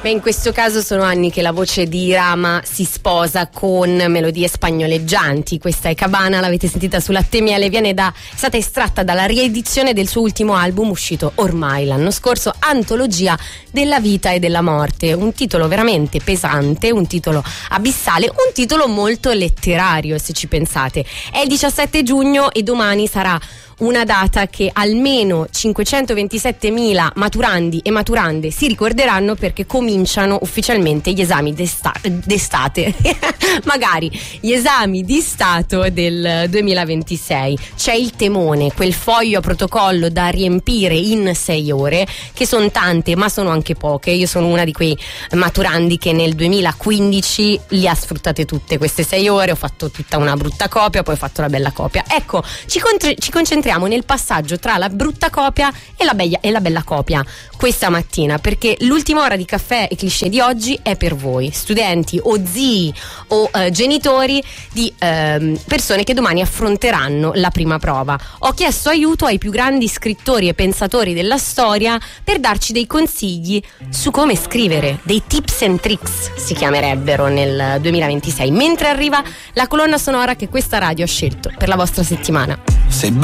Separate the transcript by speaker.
Speaker 1: Beh, in questo caso sono anni che la voce di Rama si sposa con melodie spagnoleggianti. Questa è Cabana, l'avete sentita su Latte e Miele, è stata estratta dalla riedizione del suo ultimo album uscito ormai l'anno scorso, Antologia della vita e della morte. Un titolo veramente pesante, un titolo abissale, un titolo molto letterario, se ci pensate. È il 17 giugno e domani sarà una data che almeno 527.000 maturandi e maturande si ricorderanno, perché cominciano ufficialmente gli esami d'estate magari gli esami di Stato del 2026. C'è il temone, quel foglio a protocollo da riempire in 6 ore, che sono tante ma sono anche poche. Io sono una di quei maturandi che nel 2015 li ha sfruttate tutte queste 6 ore, ho fatto tutta una brutta copia, poi ho fatto la bella copia. Ecco, ci concentriamo nel passaggio tra la brutta copia e la bella copia questa mattina, perché l'ultima ora di Caffè e Cliché di oggi è per voi, studenti o zii o genitori di persone che domani affronteranno la prima prova. Ho chiesto aiuto ai più grandi scrittori e pensatori della storia per darci dei consigli su come scrivere, dei tips and tricks si chiamerebbero nel 2026, mentre arriva la colonna sonora che questa radio ha scelto per la vostra settimana.
Speaker 2: Sei